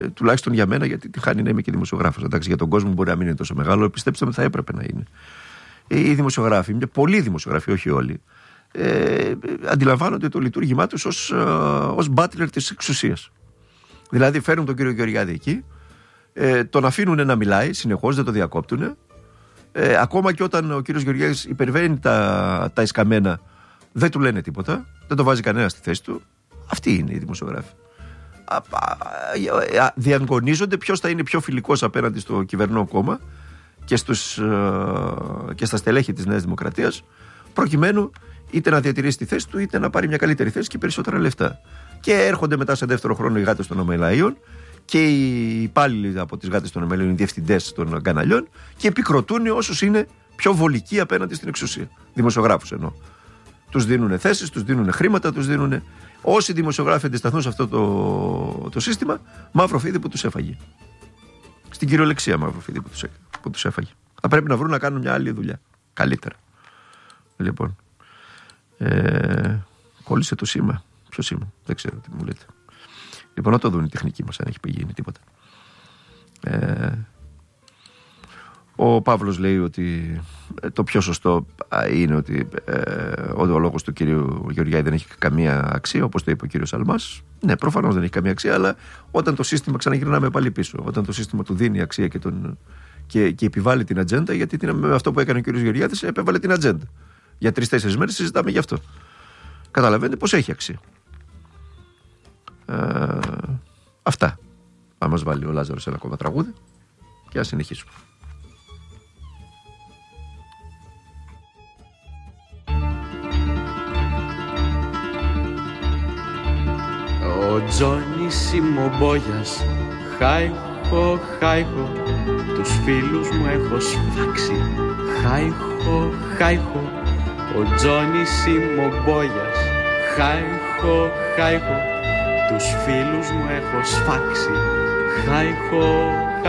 Τουλάχιστον για μένα, γιατί τη χάνει να είμαι και δημοσιογράφος. Εντάξει, για τον κόσμο μπορεί να μην είναι τόσο μεγάλο, πιστέψτε με, θα έπρεπε να είναι. Οι δημοσιογράφοι, πολλοί δημοσιογράφοι, όχι όλοι, αντιλαμβάνονται το λειτουργήμά τους ως μπάτλερ της εξουσίας. Δηλαδή φέρνουν τον κύριο Γεωργιάδη εκεί, τον αφήνουν να μιλάει συνεχώς, δεν το διακόπτουν. Ακόμα και όταν ο κύριος Γεωργιάδης υπερβαίνει τα εσκαμμένα, δεν του λένε τίποτα, δεν το βάζει κανένα στη θέση του. Αυτοί είναι οι δημοσιογράφοι. Διαγωνίζονται ποιος θα είναι πιο φιλικός απέναντι στο κυβερνό κόμμα και στα στελέχη της Νέας Δημοκρατίας, προκειμένου είτε να διατηρήσει τη θέση του, είτε να πάρει μια καλύτερη θέση και περισσότερα λεφτά. Και έρχονται μετά σε δεύτερο χρόνο οι γάτες των ομελαίων και οι υπάλληλοι από τις γάτες των ομελαίων, οι διευθυντές των καναλιών, και επικροτούν όσους είναι πιο βολικοί απέναντι στην εξουσία. Δημοσιογράφους εννοώ. Τους δίνουν θέσεις, τους δίνουν χρήματα, τους δίνουν. Όσοι δημοσιογράφοι αντισταθούν σε αυτό το σύστημα, μαύρο φίδι που τους έφαγε. Στην κυριολεξία μαύρο φίδι που τους έφαγε. Θα πρέπει να βρουν να κάνουν μια άλλη δουλειά. Καλύτερα. Λοιπόν. Κόλλησε το σήμα. Ποιο σήμα? Δεν ξέρω τι μου λέτε. Λοιπόν, να το δουν οι τεχνικοί μας αν έχει γίνει τίποτα. Ο Παύλος λέει ότι το πιο σωστό είναι ότι ο λόγος του κύριου Γεωργιάδη δεν έχει καμία αξία, όπως το είπε ο κύριος Αλμάς. Ναι, προφανώς δεν έχει καμία αξία, αλλά όταν το σύστημα, ξαναγυρνάμε πάλι πίσω, όταν το σύστημα του δίνει αξία και επιβάλλει την ατζέντα, γιατί με αυτό που έκανε ο κύριος Γεωργιάδης επέβαλε την ατζέντα. Για 3-4 μέρες συζητάμε γι' αυτό. Καταλαβαίνετε πως έχει αξία. Αυτά. Θα μας βάλει ο Λάζαρος ένα ακόμα τραγούδι και ας συνεχίσουμε. Ο Τζόνις Ημομπόγιας, χάιχο, χάιχο, τους φίλους μου έχω σφάξει. Χάιχο, χάιχο, ο Τζόνις Ημομπόγιας, χάιχο, χάιχο, τους φίλους μου έχω σφάξει. Χάιχο,